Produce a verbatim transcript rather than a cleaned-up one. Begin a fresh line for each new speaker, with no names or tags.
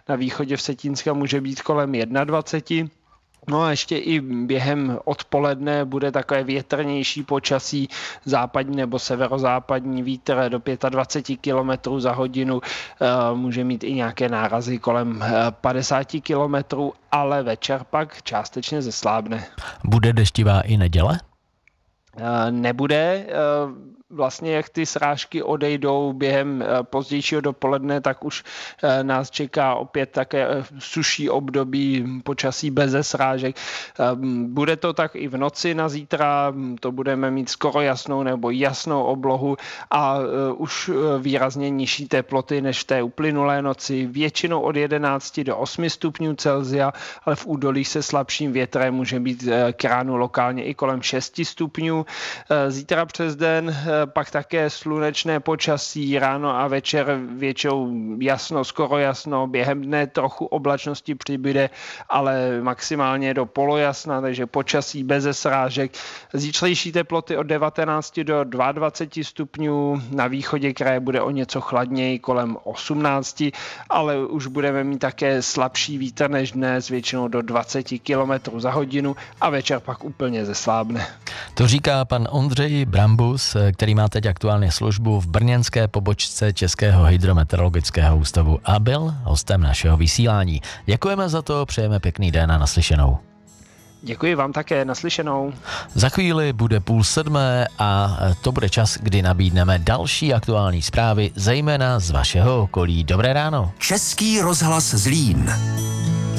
na východě Vsetínska může být kolem dvacet jedna. No a ještě i během odpoledne bude takové větrnější počasí, západní nebo severozápadní vítr do dvacet pět kilometrů za hodinu, může mít i nějaké nárazy kolem padesát kilometrů, ale večer pak částečně zeslábne.
Bude deštivá i neděle?
Nebude. Vlastně jak ty srážky odejdou během pozdějšího dopoledne, tak už nás čeká opět také suší období počasí beze srážek. Bude to tak i v noci na zítra, to budeme mít skoro jasnou nebo jasnou oblohu a už výrazně nižší teploty než v té uplynulé noci, většinou od jedenácti do osmi stupňů Celsia, ale v údolích se slabším větrem může být k ránu lokálně i kolem šesti stupňů. Zítra přes den pak také slunečné počasí, ráno a večer většinou jasno, skoro jasno, během dne trochu oblačnosti přibyde, ale maximálně do polojasna, takže počasí beze srážek. Zítřejší teploty od devatenácti do dvaceti dvou stupňů, na východě kraje bude o něco chladněji, kolem osmnácti, ale už budeme mít také slabší vítr než dnes, většinou do dvacet kilometrů za hodinu a večer pak úplně zeslábne.
To říká pan Ondřej Brambus, který má teď aktuálně službu v brněnské pobočce Českého hydrometeorologického ústavu a byl hostem našeho vysílání. Děkujeme za to, přejeme pěkný den a naslyšenou.
Děkuji vám také, naslyšenou.
Za chvíli bude půl sedmé a to bude čas, kdy nabídneme další aktuální zprávy, zejména z vašeho okolí. Dobré ráno.
Český rozhlas Zlín.